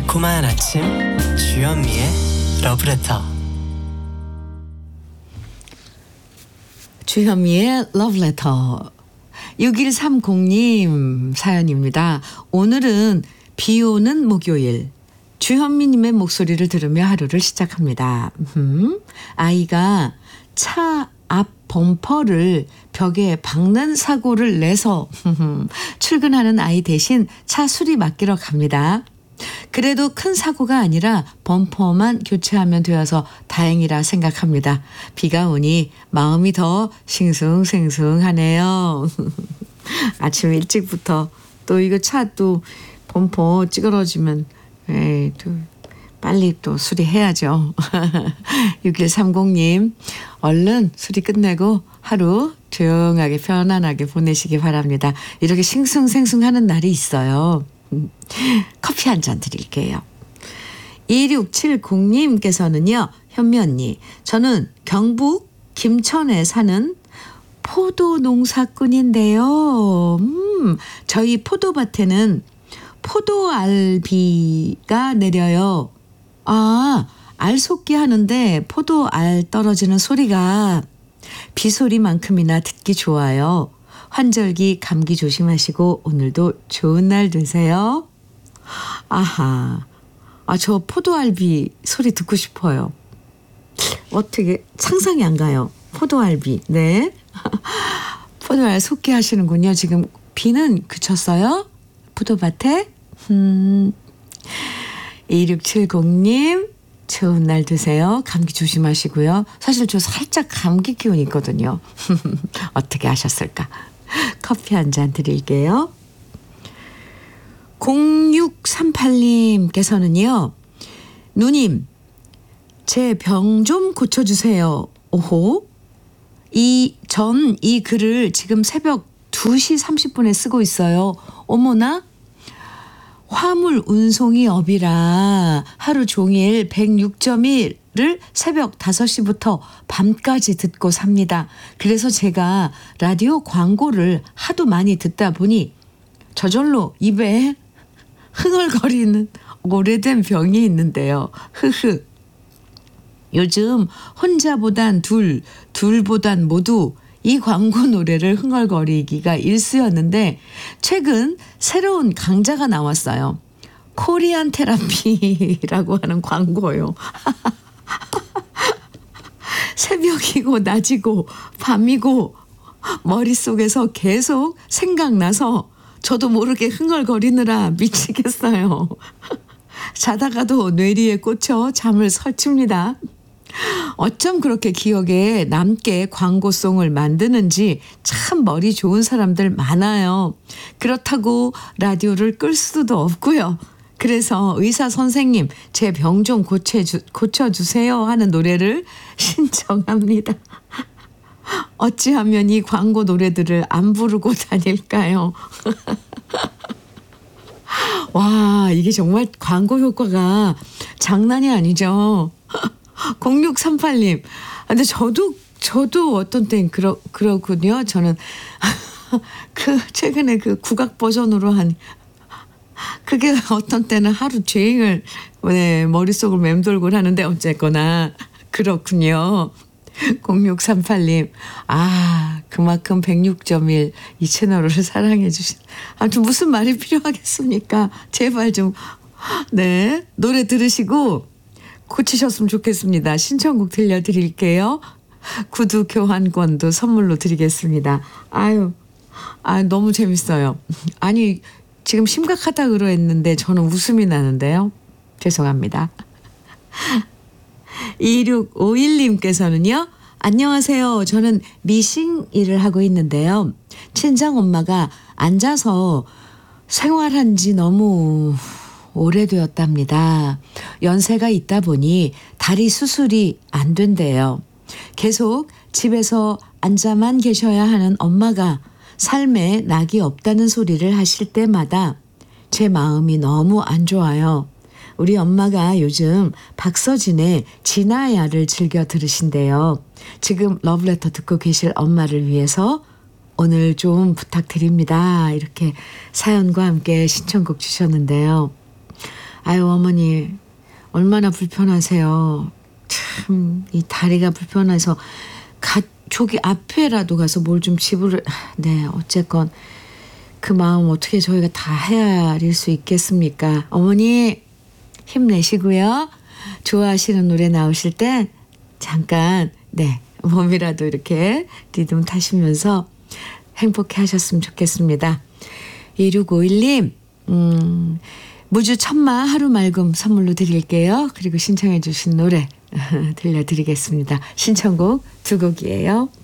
달콤한 아침 주현미의 러브레터. 주현미의 러브레터 6130님 사연입니다. 오늘은 비 오는 목요일 주현미님의 목소리를 들으며 하루를 시작합니다. 아이가 차 앞 범퍼를 벽에 박는 사고를 내서 출근하는 아이 대신 차 수리 맡기러 갑니다. 그래도 큰 사고가 아니라 범퍼만 교체하면 되어서 다행이라 생각합니다. 비가 오니 마음이 더 싱숭생숭하네요. 아침 일찍부터 또 이거 차 또 범퍼 찌그러지면 또 빨리 또 수리해야죠. 6130님 얼른 수리 끝내고 하루 조용하게 편안하게 보내시기 바랍니다. 이렇게 싱숭생숭하는 날이 있어요. 커피 한 잔 드릴게요. 2670님께서는요. 현미 언니, 저는 경북 김천에 사는 포도 농사꾼인데요. 저희 포도밭에는 포도알비가 내려요. 알 쏟기 하는데 포도알 떨어지는 소리가 비 소리만큼이나 듣기 좋아요. 환절기 감기 조심하시고 오늘도 좋은 날 되세요. 아하, 저 포도알비 소리 듣고 싶어요. 어떻게 상상이 안 가요. 포도알비. 네. 포도알 쏟기 하시는군요. 지금 비는 그쳤어요? 포도밭에? 2670님 좋은 날 되세요. 감기 조심하시고요. 사실 저 살짝 감기 기운이 있거든요. 어떻게 하셨을까? 커피 한 잔 드릴게요. 0638님께서는요. 누님, 제 병 좀 고쳐주세요. 오호. 이 글을 지금 새벽 2시 30분에 쓰고 있어요. 어머나. 화물 운송이 업이라 하루 종일 106.1을 새벽 5시부터 밤까지 듣고 삽니다. 그래서 제가 라디오 광고를 하도 많이 듣다 보니 저절로 입에 흥얼거리는 오래된 병이 있는데요. 요즘 혼자보단 둘보단 모두 이 광고 노래를 흥얼거리기가 일쑤였는데 최근 새로운 강자가 나왔어요. 코리안 테라피라고 하는 광고요. 새벽이고 낮이고 밤이고 머릿속에서 계속 생각나서 저도 모르게 흥얼거리느라 미치겠어요. 자다가도 뇌리에 꽂혀 잠을 설칩니다. 어쩜 그렇게 기억에 남게 광고송을 만드는지 참 머리 좋은 사람들 많아요. 그렇다고 라디오를 끌 수도 없고요. 그래서 의사 선생님 제 병 좀 고쳐주세요 하는 노래를 신청합니다. 어찌하면 이 광고 노래들을 안 부르고 다닐까요? 와, 이게 정말 광고 효과가 장난이 아니죠. 0638님. 근데 저도 어떤 땐 그렇군요. 저는 최근에 국악 버전으로 그게 어떤 때는 하루 종일 머릿속을 맴돌고 하는데 어쨌거나 그렇군요. 0638님. 그만큼 106.1 이 채널을 사랑해 주신. 아무튼 무슨 말이 필요하겠습니까? 제발 좀 노래 들으시고 고치셨으면 좋겠습니다. 신청곡 들려드릴게요. 구두 교환권도 선물로 드리겠습니다. 너무 재밌어요. 아니 지금 심각하다 그러했는데 저는 웃음이 나는데요. 죄송합니다. 2651님께서는요. 안녕하세요. 저는 미싱 일을 하고 있는데요. 친정엄마가 앉아서 생활한 지 너무 오래되었답니다. 연세가 있다 보니 다리 수술이 안 된대요. 계속 집에서 앉아만 계셔야 하는 엄마가 삶에 낙이 없다는 소리를 하실 때마다 제 마음이 너무 안 좋아요. 우리 엄마가 요즘 박서진의 진아야를 즐겨 들으신대요. 지금 러브레터 듣고 계실 엄마를 위해서 오늘 좀 부탁드립니다. 이렇게 사연과 함께 신청곡 주셨는데요. 아유, 어머니, 얼마나 불편하세요. 참, 이 다리가 불편해서 저기 앞에라도 가서 뭘 좀 네, 어쨌건 그 마음 어떻게 저희가 다 헤아릴 수 있겠습니까? 어머니, 힘내시고요. 좋아하시는 노래 나오실 땐 잠깐, 네, 몸이라도 이렇게 리듬 타시면서 행복해 하셨으면 좋겠습니다. 2651님, 무주 천마 하루 맑음 선물로 드릴게요. 그리고 신청해 주신 노래 들려드리겠습니다. 신청곡 두 곡이에요.